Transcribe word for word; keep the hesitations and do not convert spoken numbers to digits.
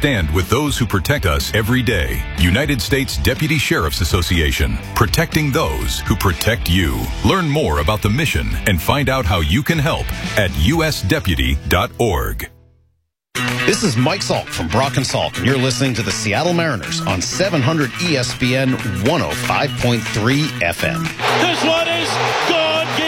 stand with those who protect us every day. United States Deputy Sheriff's Association, protecting those who protect you. Learn more about the mission and find out how you can help at u s deputy dot org. This is Mike Salk from Brock and Salk, and you're listening to the Seattle Mariners on seven hundred E S P N one oh five point three F M. This one is good.